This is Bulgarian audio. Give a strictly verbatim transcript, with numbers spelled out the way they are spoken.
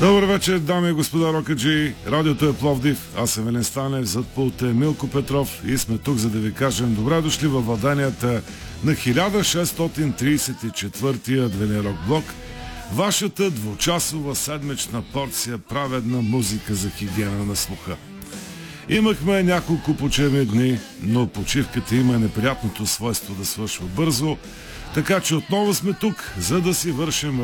Добър вечер, дами и господа рокаджи. Радиото е Пловдив, аз съм Елен Станев, зад пулта е Милко Петров и сме тук, за да ви кажем добре дошли във владенията на хиляда шестстотин тридесет и четвърти адвенен рок блок, вашата двучасова седмична порция праведна музика за хигиена на слуха. Имахме няколко почивни дни, но почивката има неприятното свойство да свършва бързо, така че отново сме тук, за да си вършим